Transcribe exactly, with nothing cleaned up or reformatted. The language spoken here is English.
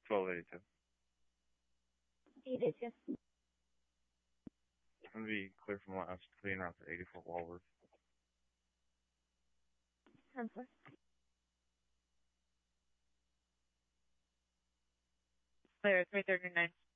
twelve eighty-two. eighty-two. I'm going to be clear from last, clean out to eighty-four Walworth. ten four. Clear, three thirty-nine.